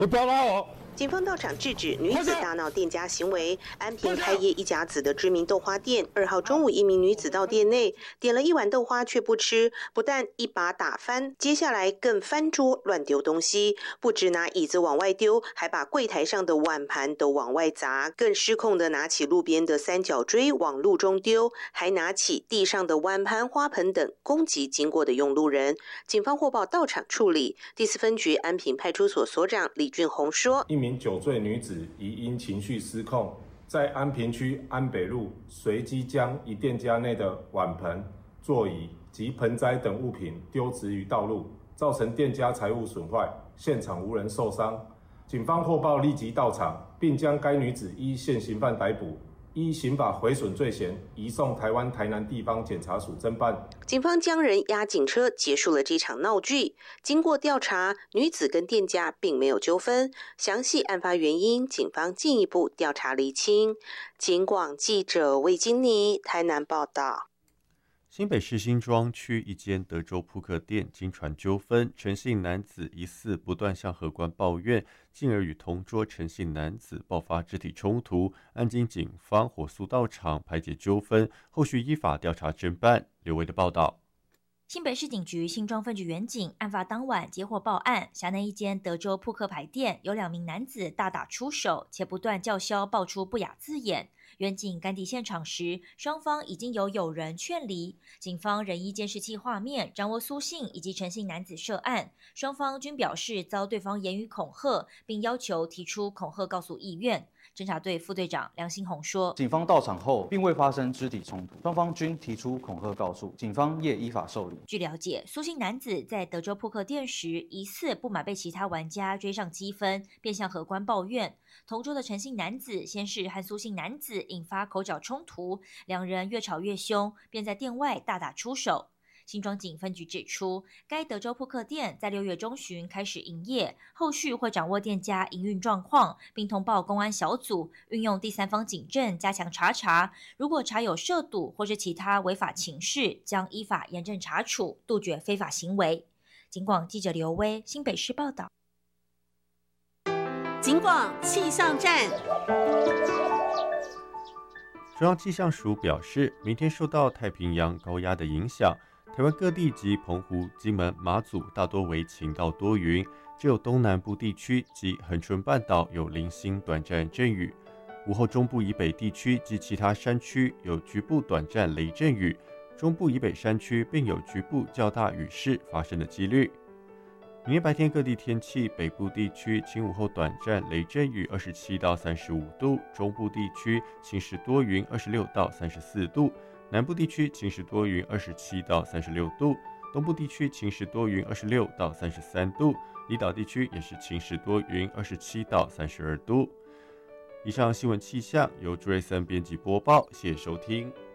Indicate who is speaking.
Speaker 1: 你不要拉我！
Speaker 2: 警方到场制止女子大闹店家行为。安平开业一甲子的知名豆花店，2号中午，一名女子到店内点了1碗豆花却不吃，不但一把打翻，接下来更翻桌乱丢东西，不止拿椅子往外丢，还把柜台上的碗盘都往外砸，更失控的拿起路边的三角锥往路中丢，还拿起地上的碗盘、花盆等攻击经过的用路人。警方获报到场处理。第4分局安平派出所所长李俊宏说：
Speaker 3: 一名酒醉女子疑因情绪失控，在安平区安北路随机将一店家内的碗盆、座椅及盆栽等物品丢掷于道路，造成店家财物损坏，现场无人受伤。警方获报立即到场，并将该女子依现行犯逮捕，依刑法毁损罪嫌移送台湾台南地方检察署侦办。
Speaker 2: 警方将人押警车，结束了这场闹剧。经过调查，女子跟店家并没有纠纷，详细案发原因，警方进一步调查厘清。警广记者魏金妮台南报道。
Speaker 4: 新北市新庄区一间德州扑克店经传纠纷，陈姓男子疑似不断向荷官抱怨，进而与同桌陈姓男子爆发肢体冲突。案经警方火速到场排解纠纷，后续依法调查侦办。刘维的报道。
Speaker 5: 新北市警局新庄分局员警案发当晚接获报案，辖内一间德州扑克牌店有2名男子大打出手，且不断叫嚣，爆出不雅字眼。员警赶抵现场时，双方已经有友人劝离，警方仍依监视器画面掌握苏姓以及陈姓男子涉案，双方均表示遭对方言语恐吓，并要求提出恐吓告诉意愿。侦查队副队长梁新宏说：
Speaker 6: 警方到场后并未发生肢体冲突，双方均提出恐吓告诉，警方也依法受理。
Speaker 5: 据了解，苏姓男子在德州扑克店时，疑似不满被其他玩家追上积分，便向荷官抱怨。同桌的陈姓男子先是和苏姓男子引发口角冲突，两人越吵越凶，便在店外大打出手。新庄警分局指出，该德州扑克店在6月中旬开始营业，后续会掌握店家营运状况，并通报公安小组，运用第三方警政加强查，如果查有涉赌或是其他违法情事，将依法严正查处，杜绝非法行为。警广记者刘威新北市报道。
Speaker 2: 警广气象站。
Speaker 4: 中央气象署表示，明天受到太平洋高压的影响，台湾各地及澎湖、金门、马祖大多为晴到多云，只有东南部地区及恒春半岛有零星短暂阵雨。午后中部以北地区及其他山区有局部短暂雷阵雨，中部以北山区并有局部较大雨势发生的几率。明天白天各地天气，北部地区晴午后短暂雷阵雨27到35度，中部地区晴时多云26到34度，南部地区晴时多云27到36度，东部地区晴时多云26到33度，离岛地区也是晴时多云27到32度。以上新闻气象由朱瑞森编辑播报，谢谢收听。